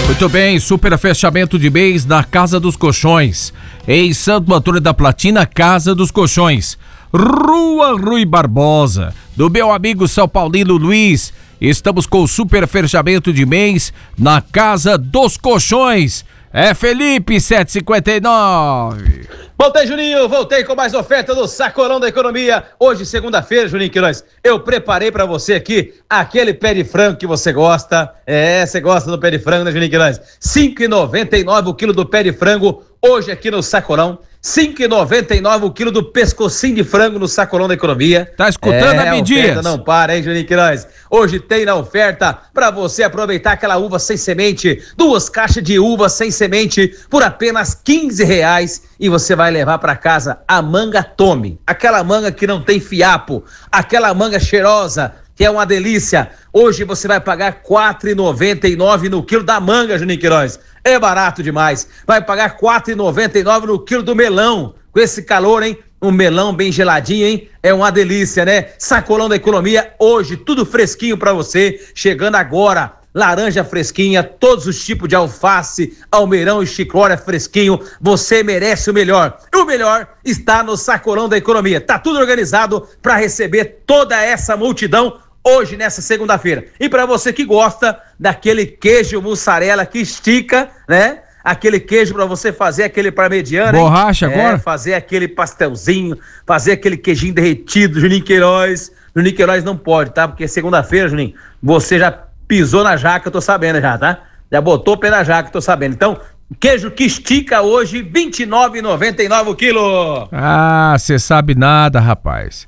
Muito bem, super fechamento de mês na Casa dos Colchões. Em Santo Antônio da Platina, Casa dos Colchões. Rua Rui Barbosa, do meu amigo São Paulino Luiz. Estamos com o super fechamento de mês na Casa dos Colchões. É Felipe 759. Voltei, Juninho, voltei com mais oferta do Sacolão da Economia. Hoje, segunda-feira, Juninho Queiroz, eu preparei pra você aqui aquele pé de frango que você gosta. Você gosta do pé de frango, né, Juninho Queiroz? R$ 5,99 o quilo do pé de frango, hoje aqui no Sacolão. R$ 5,99 o quilo do pescocinho de frango no Sacolão da Economia. Tá escutando a medida? Não para, hein, Juninho Queiroz? Hoje tem na oferta pra você aproveitar aquela uva sem semente, 2 caixas de uva sem semente por apenas R$15 e você vai levar pra casa a manga Tome, aquela manga que não tem fiapo, aquela manga cheirosa, que é uma delícia. Hoje você vai pagar R$ 4,99 no quilo da manga, Juninho Queiroz. É barato demais. Vai pagar R$ 4,99 no quilo do melão. Com esse calor, hein? Um melão bem geladinho, hein? É uma delícia, né? Sacolão da Economia, hoje tudo fresquinho pra você. Chegando agora, laranja fresquinha, todos os tipos de alface, almeirão e chicória fresquinho. Você merece o melhor. E o melhor está no Sacolão da Economia. Tá tudo organizado pra receber toda essa multidão hoje, nessa segunda-feira. E para você que gosta daquele queijo mussarela que estica, né? Aquele queijo para você fazer aquele parmegiana. Borracha agora? Fazer aquele pastelzinho, fazer aquele queijinho derretido, Juninho Queiroz. Juninho Queiroz não pode, tá? Porque segunda-feira, Juninho, você já pisou na jaca, eu tô sabendo já, tá? Já botou o pé na jaca, eu tô sabendo. Então, queijo que estica hoje, R$ 29,99 o quilo. Ah, você sabe nada, rapaz.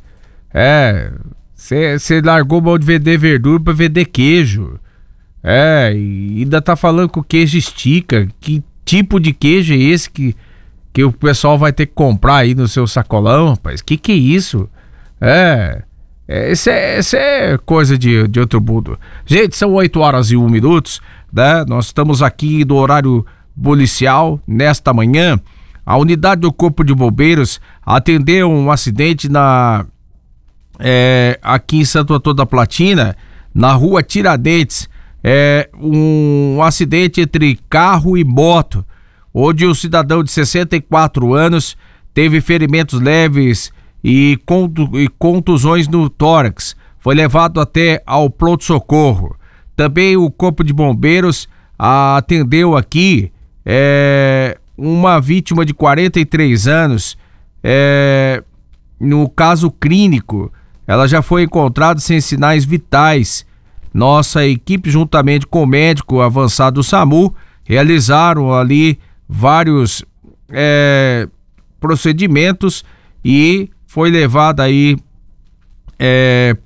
Você largou mão de vender verdura pra vender queijo. E ainda tá falando que o queijo estica. Que tipo de queijo é esse que o pessoal vai ter que comprar aí no seu sacolão, rapaz? Que é isso? Isso é coisa de outro mundo. Gente, são 8h01, né? Nós estamos aqui do horário policial nesta manhã. A unidade do Corpo de Bombeiros atendeu um acidente aqui em Santo Antônio da Platina, na rua Tiradentes. Um acidente entre carro e moto, onde o cidadão de 64 anos teve ferimentos leves e contusões no tórax. Foi levado até ao pronto-socorro. Também o Corpo de Bombeiros atendeu aqui uma vítima de 43 anos, no caso clínico. Ela já foi encontrada sem sinais vitais. Nossa equipe, juntamente com o médico avançado do SAMU, realizaram ali vários procedimentos e foi levada aí